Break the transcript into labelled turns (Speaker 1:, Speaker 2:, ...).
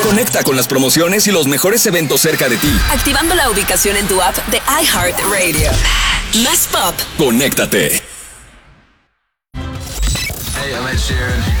Speaker 1: Conecta con las promociones y los mejores eventos cerca de ti.
Speaker 2: Activando la ubicación en tu app de iHeartRadio. Más pop.
Speaker 1: Conéctate.
Speaker 3: Hey, I'm Ed Sheeran.